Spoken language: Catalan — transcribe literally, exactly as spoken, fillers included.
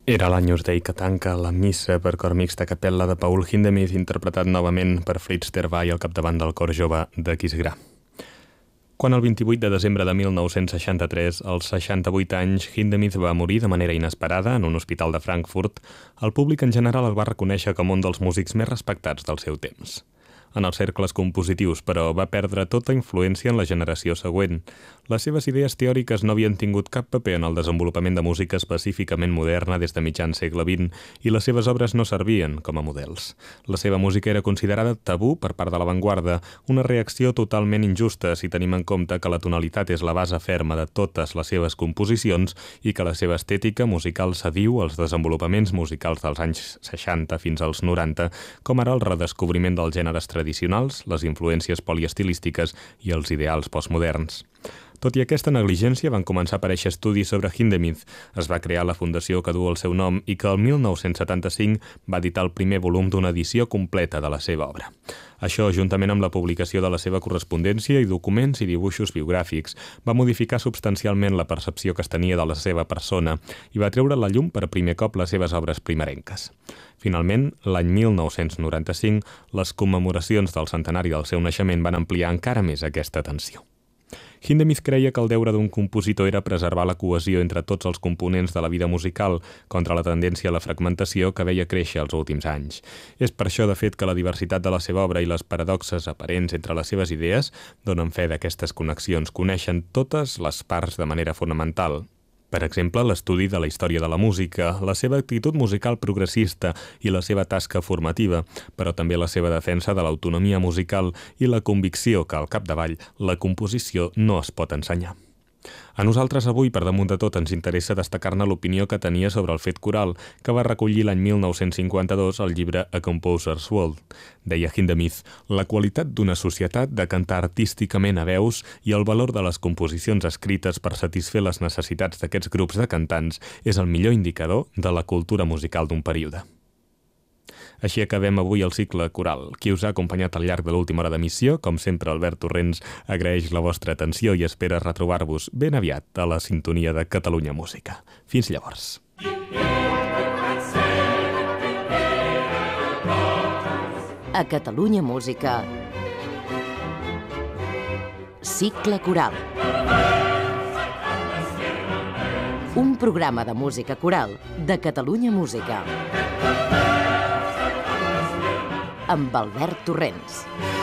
Era l'Agnus Dei que tanca la missa per cor mixt a capella de Paul Hindemith, interpretat novament per Fritz der Way al capdavant del cor jove de Quisgrà. Quan el vint-i-vuit de desembre de mil nou-cents seixanta-tres, als seixanta-vuit anys, Hindemith va morir de manera inesperada en un hospital de Frankfurt, el públic en general el va reconèixer com un dels músics més respectats del seu temps. En els cercles compositius, però, va perdre tota influència en la generació següent. Les seves idees teòriques no havien tingut cap paper en el desenvolupament de música específicament moderna des de mitjan segle vint i les seves obres no servien com a models. La seva música era considerada tabú per part de l'avantguarda, una reacció totalment injusta si tenim en compte que la tonalitat és la base ferma de totes les seves composicions i que la seva estètica musical s'adiu als desenvolupaments musicals dels anys seixanta fins als noranta, com ara el redescobriment dels gèneres tradicionals, les influències poliestilístiques i els ideals postmoderns. Tot i aquesta negligència, van començar a aparèixer estudis sobre Hindemith. Es va crear la fundació que du el seu nom i que el mil nou-cents setanta-cinc va editar el primer volum d'una edició completa de la seva obra. Això, juntament amb la publicació de la seva correspondència i documents i dibuixos biogràfics, va modificar substancialment la percepció que es tenia de la seva persona i va treure a la llum per primer cop les seves obres primerenques. Finalment, l'any mil nou-cents noranta-cinc, les commemoracions del centenari del seu naixement van ampliar encara més aquesta atenció. Hindemith creia que el deure d'un compositor era preservar la cohesió entre tots els components de la vida musical contra la tendència a la fragmentació que veia créixer els últims anys. És per això, de fet, que la diversitat de la seva obra i les paradoxes aparents entre les seves idees donen fe d'aquestes connexions, coneixen totes les parts de manera fonamental. Per exemple, l'estudi de la història de la música, la seva actitud musical progressista i la seva tasca formativa, però també la seva defensa de l'autonomia musical i la convicció que, al capdavall, la composició no es pot ensenyar. A nosaltres avui, per damunt de tot, ens interessa destacar-ne l'opinió que tenia sobre el fet coral, que va recollir l'any mil nou-cents cinquanta-dos al llibre A Composer's World. Deia Hindemith, la qualitat d'una societat de cantar artísticament a veus i el valor de les composicions escrites per satisfer les necessitats d'aquests grups de cantants és el millor indicador de la cultura musical d'un període. Així acabem avui el cicle coral. Qui us ha acompanyat al llarg de l'última hora d'emissió, com sempre, Albert Torrents, agraeix la vostra atenció i espera retrobar-vos ben aviat a la sintonia de Catalunya Música. Fins llavors. A Catalunya Música, cicle coral. Un programa de música coral de Catalunya Música. Amb Albert Torrents.